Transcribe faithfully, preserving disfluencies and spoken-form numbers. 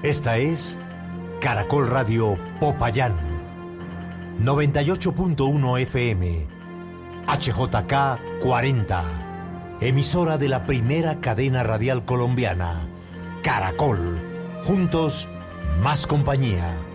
Esta es Caracol Radio Popayán, noventa y ocho punto uno F M, H J K cuarenta, emisora de la primera cadena radial colombiana, Caracol. Juntos, más compañía.